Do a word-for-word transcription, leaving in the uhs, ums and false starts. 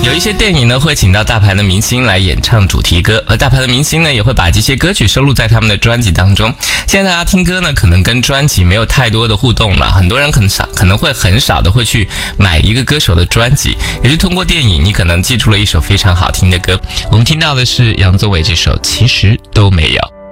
有一些电影呢会请到大牌的明星来演唱主题歌，而大牌的明星呢也会把这些歌曲收录在他们的专辑当中。现在大家听歌呢可能跟专辑没有太多的互动了，很多人很少可能会很少的会去买一个歌手的专辑，也是通过电影你可能记住了一首非常好听的歌。我们听到的是杨宗纬这首其实都没有。